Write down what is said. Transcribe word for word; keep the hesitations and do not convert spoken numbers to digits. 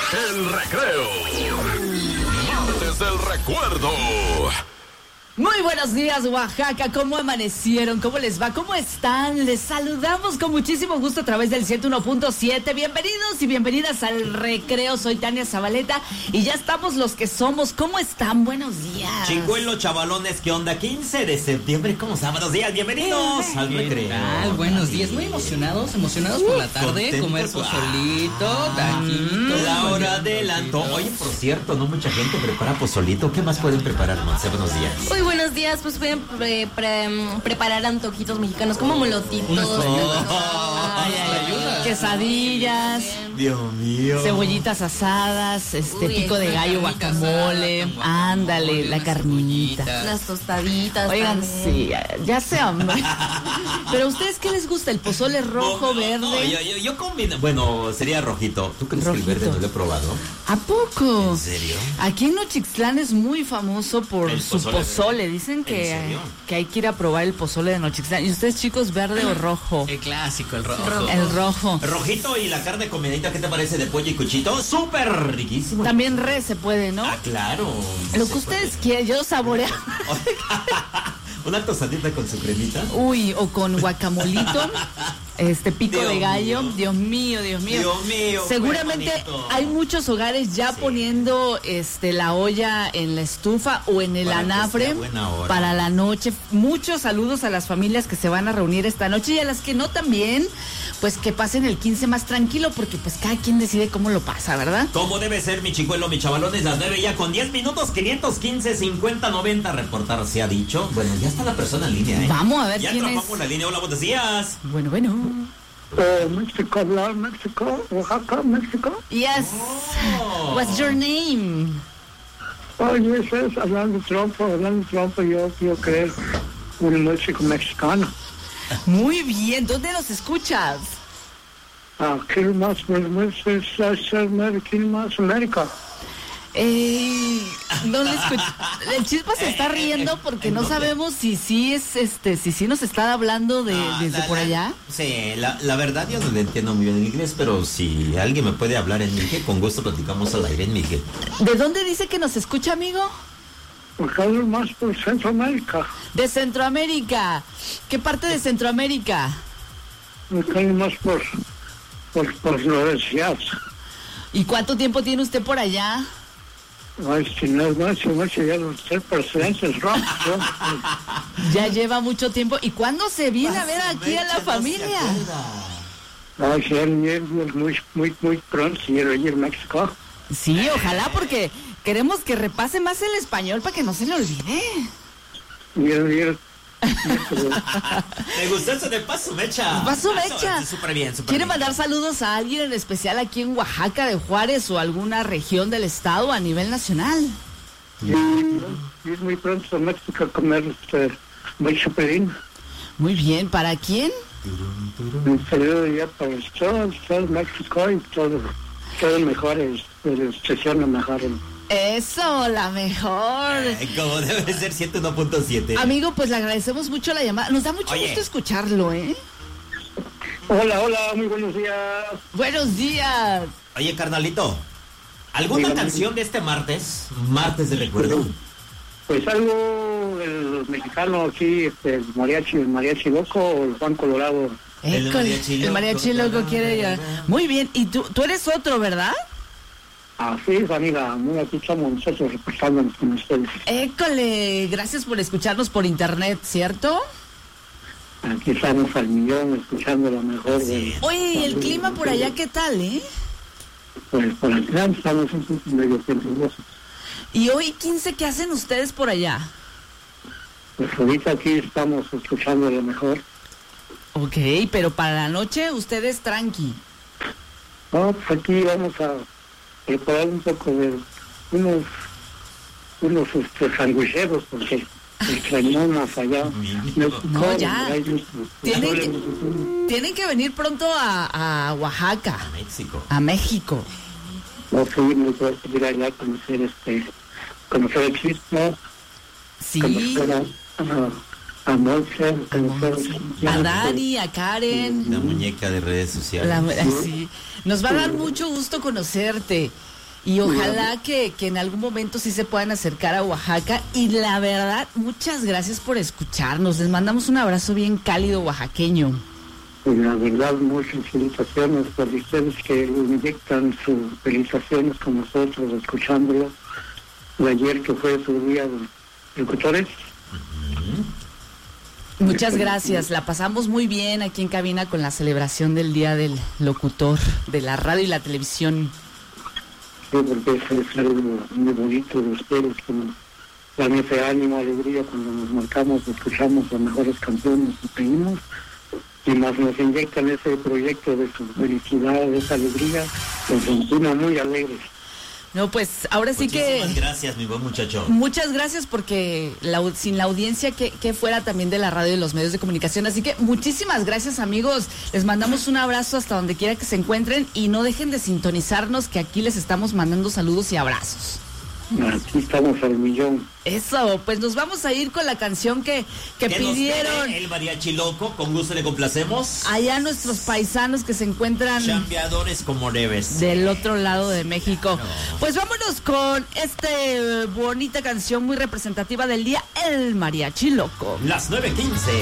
El recreo. Martes del recuerdo. Muy buenos días, Oaxaca. ¿Cómo amanecieron? ¿Cómo les va? ¿Cómo están? Les saludamos con muchísimo gusto a través del ciento uno punto siete. Bienvenidos y bienvenidas al recreo. Soy Tania Zabaleta y ya estamos los que somos. ¿Cómo están? Buenos días. Chicuelo, chavalones, ¿qué onda? quince de septiembre, ¿cómo están? Buenos días, bienvenidos al recreo. Tal? Buenos días, muy emocionados, emocionados por la tarde, comer pozolito, taquito. La hora del antojo. Oye, por cierto, no mucha gente prepara pozolito. ¿Qué más pueden preparar, Monse? Buenos días. Muy buenos días, pues pueden pre pre preparar antojitos mexicanos como molotitos, ay, ay, ay, quesadillas, Dios mío, cebollitas asadas, este Uy, pico de gallo, guacamole, ándale, la carnita, las tostaditas. Oigan, también. sí, ya, ya sé, hombre. Pero a ustedes, ¿qué les gusta? ¿El pozole rojo, no, verde? No, yo, yo, yo combino. Bueno, sería rojito. ¿Tú crees Rojito. que el verde no lo he probado? ¿A poco? ¿En serio? Aquí en Nochixtlán es muy famoso por El su pozole pozole. verde. Dicen ¿En que, serio? que hay que ir a probar el pozole de Nochixtlán. ¿Y ustedes, chicos, verde o rojo? El clásico, el rojo. Rojo. El rojo. Rojito y la carne comidita, ¿qué te parece de pollo y cuchito? ¡Súper riquísimo! También re se puede, ¿no? Ah, claro. Lo Se que ustedes puede. quieran, yo saborear. Una tostadita con su cremita. Uy, o con guacamolito, este pico Dios de gallo. mío. Dios mío, Dios mío. Dios mío, Seguramente qué bonito. hay muchos hogares ya Sí. poniendo este la olla en la estufa o en el Para que anafre sea buena hora. para la noche. Muchos saludos a las familias que se van a reunir esta noche y a las que no también, pues que pasen el quince más tranquilo porque pues cada quien decide cómo lo pasa, ¿verdad? Como debe ser, mi chicuelo, mi chavalones, las nueve ya con diez minutos, quinientos quince, cincuenta, noventa, reportar se ha dicho. Bueno, ya está la persona en línea, ¿eh? Vamos a ver ya quién es. atrapamos la línea. Hola, buenos días. Bueno, bueno. Uh, Mexico, hablar México, Oaxaca, México. Yes. Oh. What's your name? Oh, yes, yes, hablando trompo, hablando trompo, yo, yo creo un músico mexicano. Muy bien. ¿Dónde nos escuchas? Ah, ¿quién más? ¿Quién más? América. Eh, no le escucho. El Chispa se está riendo porque no sabemos si sí es este, si sí nos está hablando de Ah, desde la- por la- allá. Sí, la, la verdad yo no le entiendo muy bien el inglés, pero si alguien me puede hablar en Miguel, con gusto platicamos al aire en Miguel. ¿De dónde dice que nos escucha, amigo? Porque hablo más por Centroamérica. De Centroamérica. ¿Qué parte de Centroamérica? Porque hablo más por, por, por la universidad. ¿Y cuánto tiempo tiene usted por allá? Ay, si no es más, si no se llama usted presidentes, rock, rock. Ya lleva mucho tiempo. ¿Y cuándo se viene a ver aquí a la Mecha, no se familia? acuerda. Ay, si él, él, él, muy, muy, muy pronto, si quiero ir a México. Sí, ojalá porque queremos que repase más el español para que no se le olvide. Ir, ir, ¿Te gustó eso de Paso Mecha? Paso Eso, Mecha. Súper bien, súper ¿Quiere bien. mandar saludos a alguien en especial aquí en Oaxaca de Juárez o alguna región del estado a nivel nacional? ir, ir muy pronto a México a comer este, mucho pedín. Muy bien, ¿para quién? Un saludo ya para todo, todo México y todo, todo mejor, es, es, sesión lo mejor. Eso, la mejor. Eh, como debe ser ciento uno punto siete. Amigo, pues le agradecemos mucho la llamada. Nos da mucho Oye. gusto escucharlo, ¿eh? Hola, hola, muy buenos días. Buenos días. Oye, carnalito, ¿alguna Dígame. canción de este martes? Martes de recuerdo. Pues algo, el mexicano aquí, este, el mariachi, el mariachi loco o el Juan Colorado. El École, mariachi el loco. mariachi loco quiere ya. Muy bien, y tú, tú eres otro, ¿verdad? Así es, amiga, muy aquí estamos nosotros reportándonos con ustedes. École, gracias por escucharnos por internet, ¿cierto? Aquí estamos al millón escuchando lo mejor de... Oye, ¿y el clima por allá qué tal, eh? Pues por acá estamos un poco medio peligrosos. Y hoy quince, ¿qué hacen ustedes por allá? Pues ahorita aquí estamos escuchando lo mejor. Ok, pero para la noche ustedes tranqui. No, pues aquí vamos a preparar un poco de unos unos este, sanguicheros porque extrañamos allá. No, ya. Tienen que, tienen que venir pronto a, a Oaxaca, A México. a México. No fui muy poder ir allá a conocer este conocer el Cristo, Sí, conocer a, a, a Monse, conocer a Dani, a Karen. La muñeca de redes sociales. La- sí. Nos va a dar mucho gusto conocerte. Y ojalá que, que en algún momento sí se puedan acercar a Oaxaca. Y la verdad, muchas gracias por escucharnos. Les mandamos un abrazo bien cálido oaxaqueño. Y la verdad, muchas felicitaciones por ustedes que inyectan sus felicitaciones con nosotros, escuchándolo. De ayer que fue su día de locutores. Muchas gracias, la pasamos muy bien aquí en cabina con la celebración del Día del Locutor de la radio y la televisión. Sí, porque es algo muy bonito de ustedes, que nos dan ese ánimo, alegría cuando nos marcamos, escuchamos las mejores canciones que pedimos, y más nos inyectan ese proyecto de su felicidad, de esa alegría, nos sentimos muy alegres. No, pues ahora sí que... Muchísimas gracias, mi buen muchacho. Muchas gracias porque la, sin la audiencia que, que fuera también de la radio y de los medios de comunicación. Así que muchísimas gracias, amigos. Les mandamos un abrazo hasta donde quiera que se encuentren y no dejen de sintonizarnos, que aquí les estamos mandando saludos y abrazos. Aquí estamos al millón. Eso, pues nos vamos a ir con la canción que, que, que pidieron. El mariachi loco, con gusto le complacemos. Allá nuestros paisanos que se encuentran chambeadores como debes. Del otro lado de México. No. Pues vámonos con esta bonita canción muy representativa del día, el mariachi loco. Las nueve quince.